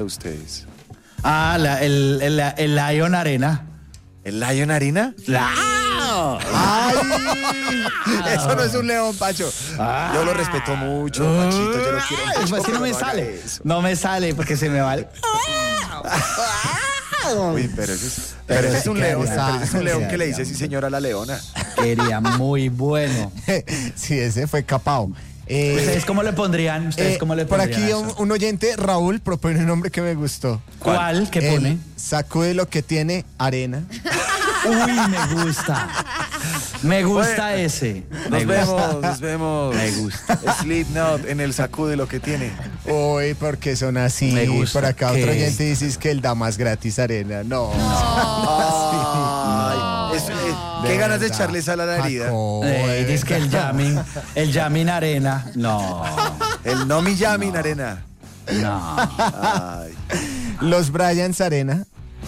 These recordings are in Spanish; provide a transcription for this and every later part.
ustedes? El Lion Arena. ¿El Lion Arena? ¡Claro! ¡Ay! Eso no es un león, Pacho. Yo lo respeto mucho, Pachito. Yo lo quiero mucho. Pues así no me sale. No me sale porque se me va el... Uy, pero ese es un león. Pero ese es un león que le dice sí, señora, la leona. Quería muy bueno. Sí, ese fue capao. ¿Ustedes cómo le pondrían? Por aquí un oyente, Raúl, propone un nombre que me gustó. ¿Cuál? ¿Qué pone? Sacude lo que tiene arena. Uy, me gusta. Me gusta ese. Nos vemos. Me gusta. Slipknot en el sacude lo que tiene. Uy, porque son así. Me gusta. Por acá otro oyente dice que el da más gratis arena. No. Qué ganas de echarle sal a la herida. Dice que el Yamin Arena. No. El Nomi Yamin Arena. No. Ay. Los Bryans Arena.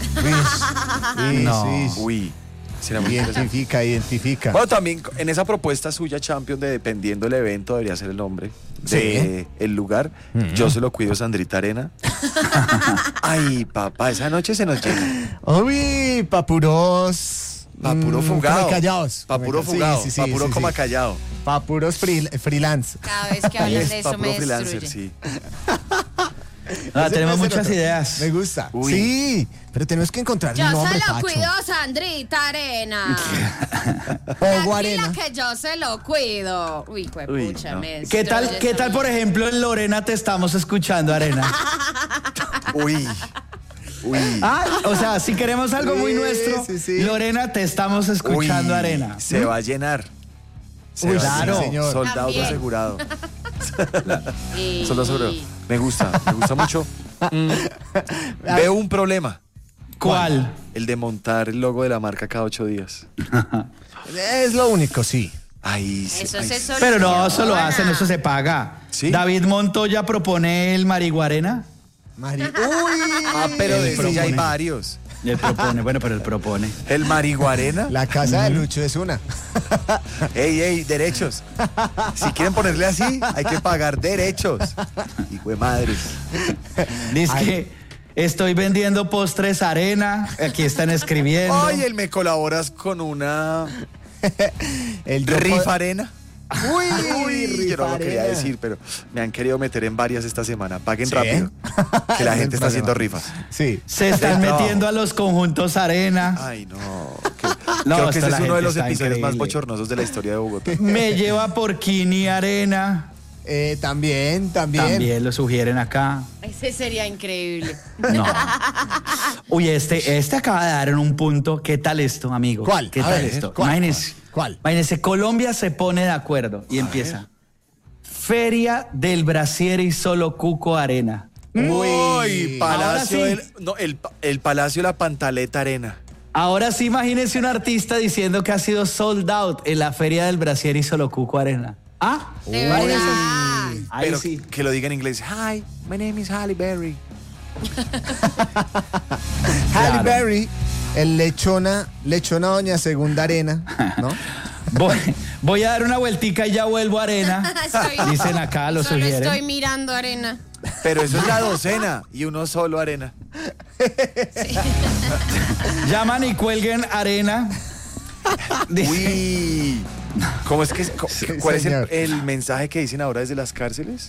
No. Uy. Será muy interesante. Identifica. Bueno, también en esa propuesta suya, Champion, de dependiendo del evento, debería ser el nombre de el lugar. Yo se lo cuido, Sandrita Arena. Ay, papá, esa noche se nos llena. Uy, papuros. Papuro fugado. Como callados. Papuro fugado. Sí, papuro coma callado. Papuros freelance. Cada vez que hablan de eso Papuro me freelancer, destruye. sí. Tenemos muchas ideas. Me gusta. Uy. Sí, pero tenemos que encontrar Yo un nombre, se lo Pacho. cuido, Sandrita Arena. Pogo Tranquila Arena. que yo se lo cuido. Uy, pucha, no. me ¿Qué tal, por ejemplo, en Lorena te estamos escuchando, Arena? Uy. O sea, si queremos algo muy nuestro, sí. Lorena, te estamos escuchando, Uy, Arena. Se va a llenar. Uy, claro. sí, señor. Soldado También. asegurado. Y... Soldado asegurado. Me gusta mucho. Veo un problema. ¿Cuál? El de montar el logo de la marca cada 8 días. Es lo único, sí. Ay, sí. Eso ay, se sí. Pero no, soluciona. eso lo hacen, eso se paga. ¿Sí? David Montoya propone el Mariguarena. Uy. Pero Él de ese ya hay propone. varios. Él propone, bueno, pero él propone. El Mariguarena. La casa de Lucho es una. Ey, derechos. Si quieren ponerle así, hay que pagar derechos. Hijo de madre. Dice que estoy vendiendo postres Arena. Aquí están escribiendo. Ay, él me colaboras con una El rifa arena. Uy, yo no lo quería arena. decir, pero me han querido meter en varias esta semana. Paguen ¿Sí? rápido, que la Es gente el está haciendo problema. rifas. Sí. Se están No. metiendo a los conjuntos Arena. Ay, no. No, Creo que esta ese la es uno de gente los está episodios más increíble. bochornosos de la historia de Bogotá. Me lleva por Kini Arena. También. También lo sugieren acá. Ese sería increíble. No. Uy, este acaba de dar en un punto. ¿Qué tal esto, amigo? ¿Cuál? ¿Qué A tal ver, esto? ¿cuál? Imagínense. ¿Cuál? Imagínense, Colombia se pone de acuerdo y empieza. Feria del Brasier y Solo Cuco Arena. Uy, Palacio Ahora del... No, el Palacio de la Pantaleta Arena. Ahora sí, imagínense un artista diciendo que ha sido sold out en la Feria del Brasier y Solo Cuco Arena. ¿Ah? De verdad. Ahí Pero sí. que lo diga en inglés. Hi, my name is Halle Berry. Halle Berry, el lechona Doña Segunda Arena, ¿no? Voy a dar una vueltica y ya vuelvo a Arena. Dicen acá, lo Solo sugieren. estoy mirando Arena. Pero eso es la docena y uno solo Arena. Llaman y cuelguen Arena. Dice, Uy. ¿Cómo es que cuál es señor. el mensaje que dicen ahora desde las cárceles?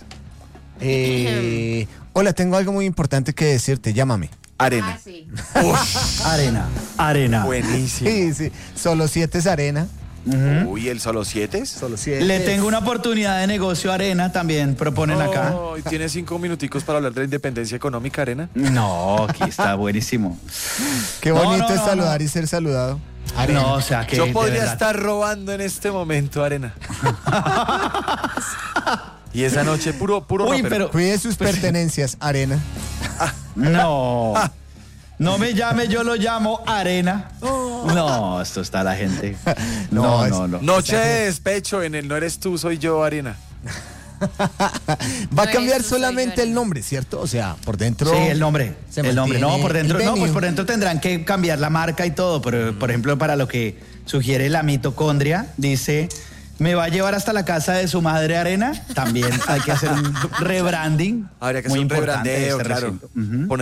Hola, tengo algo muy importante que decirte, llámame. Arena. Sí. Arena. Buenísimo. Sí. Solo 7 es Arena. Uy, ¿el solo 7? Solo 7. Le tengo una oportunidad de negocio a Arena, también proponen acá. Oh, ¿tiene 5 minuticos para hablar de la independencia económica, Arena? No, aquí está buenísimo. Qué bonito es saludar y ser saludado. Arena. No, o sea que Yo de podría verdad. estar robando en este momento, Arena. Y esa noche puro Uy, rapero. pero Cuide sus pertenencias, Arena. no. No me llame, yo lo llamo Arena. No, esto está la gente. No. Noche de despecho en el No eres tú, soy yo, Arena. Va a No, cambiar eso soy solamente yo, el Arena. nombre, ¿cierto? O sea, por dentro. Sí, el nombre. Se El nombre. No, mantiene por dentro. el No, pues venue. por dentro tendrán que cambiar la marca y todo. Pero, por ejemplo, para lo que sugiere la mitocondria, dice: ¿Me va a llevar hasta la casa de su madre Arena? También hay que hacer un rebranding. Habría que muy hacer un importante de rebrandeo, este claro. recinto. Ujú.